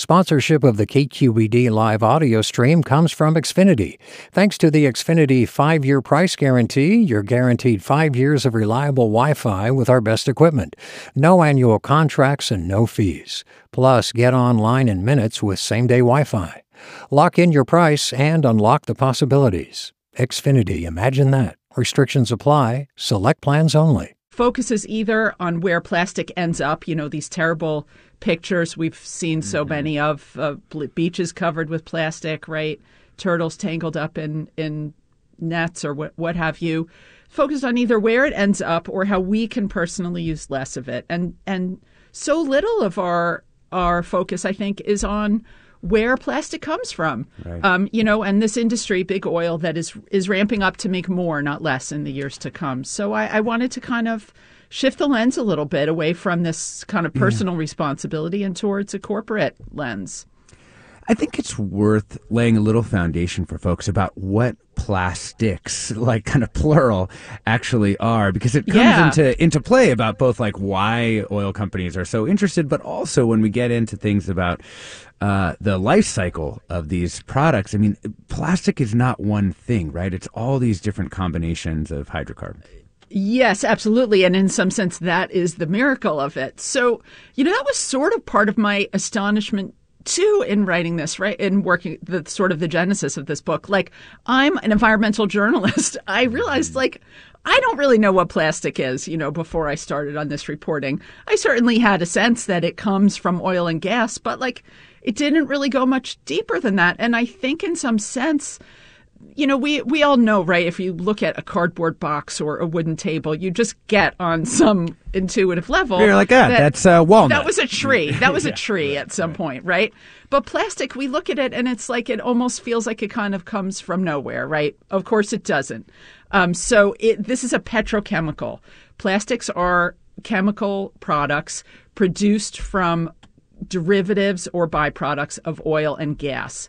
Sponsorship of the KQED live audio stream comes from Xfinity. Thanks to the Xfinity 5-year price guarantee, you're guaranteed 5 years of reliable Wi-Fi with our best equipment. No annual contracts and no fees. Plus, get online in minutes with same-day Wi-Fi. Lock in your price and unlock the possibilities. Xfinity, imagine that. Restrictions apply. Select plans only. Focuses either on where plastic ends up, these terrible pictures we've seen so many of beaches covered with plastic, right? Turtles tangled up in nets or what have you. Focused on either where it ends up or how we can personally use less of it. And so little of our focus, I think, is on where plastic comes from. Right. And this industry, big oil, that is ramping up to make more, not less, in the years to come. So I wanted to kind of shift the lens a little bit away from this kind of personal responsibility and towards a corporate lens. I think it's worth laying a little foundation for folks about what plastics, like kind of plural, actually are, because it comes into play about both like why oil companies are so interested, but also when we get into things about the life cycle of these products. I mean, plastic is not one thing, right? It's all these different combinations of hydrocarbons. Yes, absolutely. And in some sense, that is the miracle of it. So, that was sort of part of my astonishment too in writing this, right? In working the genesis of this book. Like, I'm an environmental journalist. I realized, I don't really know what plastic is, before I started on this reporting. I certainly had a sense that it comes from oil and gas, but it didn't really go much deeper than that. And I think in some sense, we all know, right? If you look at a cardboard box or a wooden table, you just get on some intuitive level. You're like, that's walnut. That was a tree. That was a tree at some point, right? But plastic, we look at it and it's like it almost feels like it kind of comes from nowhere, right? Of course it doesn't. This is a petrochemical. Plastics are chemical products produced from derivatives or byproducts of oil and gas.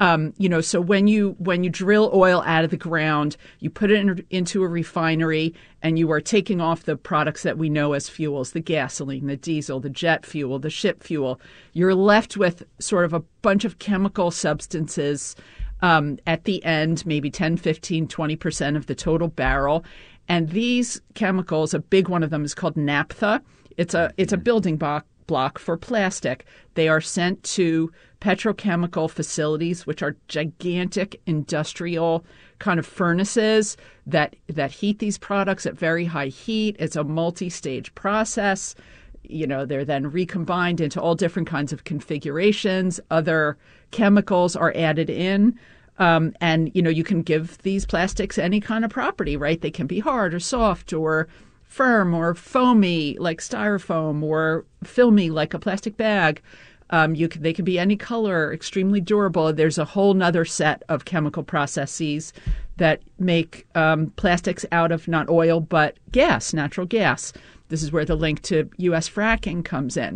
So when you drill oil out of the ground, you put it into a refinery and you are taking off the products that we know as fuels, the gasoline, the diesel, the jet fuel, the ship fuel. You're left with sort of a bunch of chemical substances at the end, maybe 10, 15, 20% of the total barrel. And these chemicals, a big one of them is called naphtha. It's a building block for plastic. They are sent to petrochemical facilities, which are gigantic industrial kind of furnaces that heat these products at very high heat. It's a multi-stage process. They're then recombined into all different kinds of configurations. Other chemicals are added in. And you can give these plastics any kind of property, right? They can be hard or soft or firm or foamy like styrofoam or filmy like a plastic bag. They can be any color, extremely durable. There's a whole nother set of chemical processes that make plastics out of not oil but gas, natural gas. This is where the link to U.S. fracking comes in.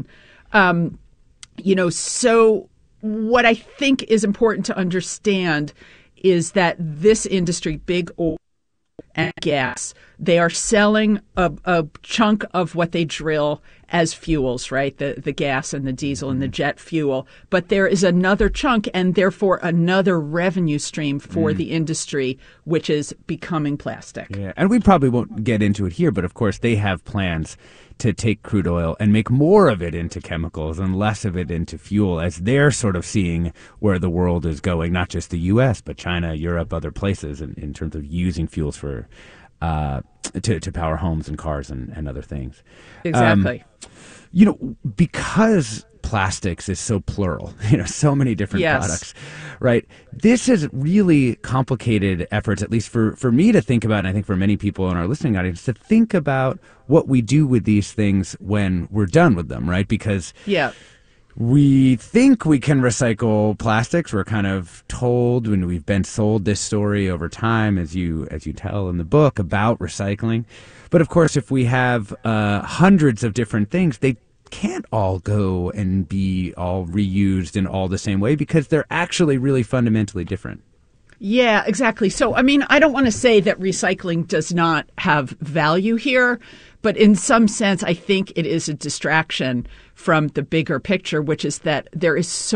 So what I think is important to understand is that this industry, big oil and gas, they are selling a chunk of what they drill as fuels, right? The gas and the diesel and the jet fuel. But there is another chunk and therefore another revenue stream for the industry, which is becoming plastic. Yeah, and we probably won't get into it here, but of course they have plans to take crude oil and make more of it into chemicals and less of it into fuel, as they're sort of seeing where the world is going, not just the U.S., but China, Europe, other places in terms of using fuels for to power homes and cars and other things. Exactly. Because plastics is so plural, so many different products, right? This is really complicated efforts, at least for me to think about, and I think for many people in our listening audience, to think about what we do with these things when we're done with them, right? Because we think we can recycle plastics. We're kind of told, when we've been sold this story over time, as you tell in the book, about recycling. But of course, if we have hundreds of different things, they can't all go and be all reused in all the same way because they're actually really fundamentally different. Yeah, exactly. So, I don't want to say that recycling does not have value here, but in some sense, I think it is a distraction from the bigger picture, which is that there is so